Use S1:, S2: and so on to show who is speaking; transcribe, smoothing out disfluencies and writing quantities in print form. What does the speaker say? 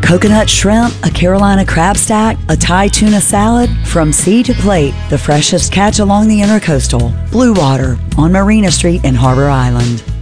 S1: coconut shrimp, a Carolina crab stack, a Thai tuna salad. From sea to plate, the freshest catch along the Intercoastal. Blue Water on Marina Street in Harbor Island.